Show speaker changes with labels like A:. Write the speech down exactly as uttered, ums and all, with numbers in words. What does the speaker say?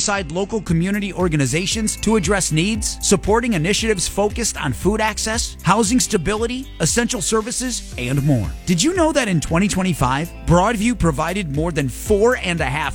A: alongside local community organizations to address needs, supporting initiatives focused on food access, housing stability, essential services, and more. Did you know that in twenty twenty-five, Broadview provided more than four and a half